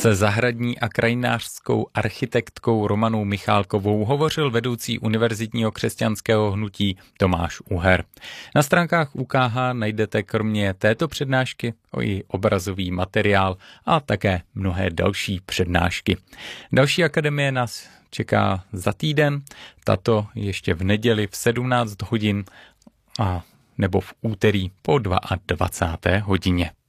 Se zahradní a krajinářskou architektkou Romanou Michálkovou hovořil vedoucí univerzitního křesťanského hnutí Tomáš Uher. Na stránkách UKH najdete kromě této přednášky i obrazový materiál a také mnohé další přednášky. Další akademie nás čeká za týden, tato ještě v neděli v 17 hodin a nebo v úterý po 22. hodině.